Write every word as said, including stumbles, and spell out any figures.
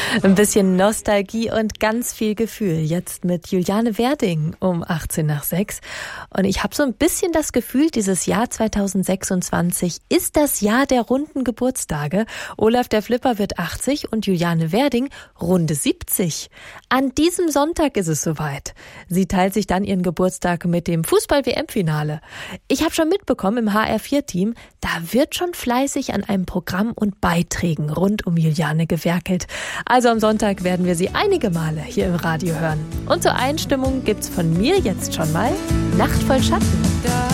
Ein bisschen Nostalgie und ganz viel Gefühl. Jetzt mit Juliane Werding um achtzehn nach sechs. Und ich habe so ein bisschen das Gefühl, dieses Jahr zweitausendsechsundzwanzig ist das Jahr der runden Geburtstage. Olaf der Flipper wird achtzig und Juliane Werding runde siebzig. An diesem Sonntag ist es soweit. Sie teilt sich dann ihren Geburtstag mit dem Fußball-W M-Finale. Ich habe schon mitbekommen im H R vier Team, da wird schon fleißig an einem Programm und Beiträgen rund um Juliane gewerkelt. Also am Sonntag werden wir sie einige Male hier im Radio hören. Und zur Einstimmung gibt's von mir jetzt schon mal Nacht voll Schatten.